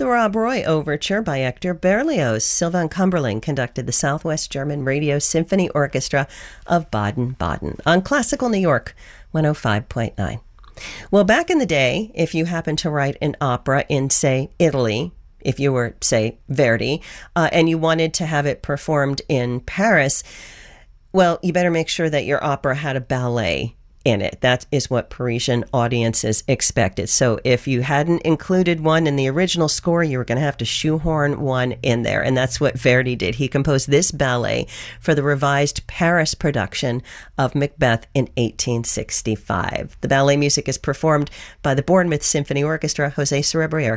Rob Roy Overture by Hector Berlioz. Sylvain Cumberling conducted the Southwest German Radio Symphony Orchestra of Baden-Baden on Classical New York 105.9. Well, back in the day, if you happened to write an opera in, say, Italy, if you were, say, Verdi, and you wanted to have it performed in Paris, well, you better make sure that your opera had a ballet in it. That is what Parisian audiences expected. So if you hadn't included one in the original score, you were going to have to shoehorn one in there. And that's what Verdi did. He composed this ballet for the revised Paris production of Macbeth in 1865. The ballet music is performed by the Bournemouth Symphony Orchestra. Jose Cerebriere